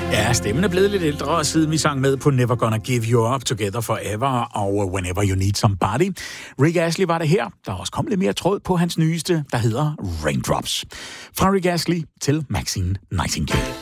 Ja, stemmen er blevet lidt ældre, siden vi sang med på Never Gonna Give You Up, Together Forever og Whenever You Need Somebody. Rick Astley var det her. Der er også kommet lidt mere tråd på hans nyeste, der hedder Raindrops. Fra Rick Astley til Maxine Nightingale.